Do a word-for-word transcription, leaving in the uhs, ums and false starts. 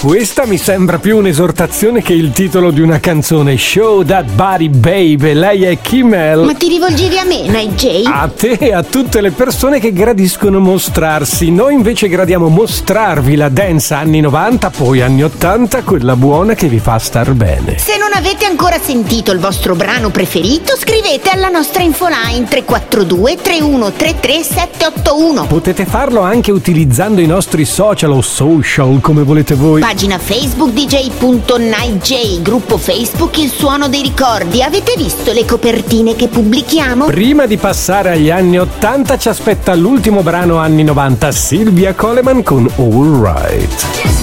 Questa mi sembra più un'esortazione che il titolo di una canzone. Show that body baby. Lei è Kimmel. Ma ti rivolgevi a me, Night J? A te e a tutte le persone che gradiscono mostrarsi. Noi invece gradiamo mostrarvi la dance anni novanta, poi anni ottanta, quella buona che vi fa star bene. Se non avete ancora sentito il vostro brano preferito, scrivete alla nostra infoline tre quattro due tre uno tre tre sette otto uno. Potete farlo anche utilizzando i nostri social o social, come volete voi. Pagina Facebook d j punto night j, gruppo Facebook Il Suono dei Ricordi. Avete visto le copertine che pubblichiamo? Prima di passare agli anni ottanta ci aspetta l'ultimo brano anni novanta, Silvia Coleman con All Right.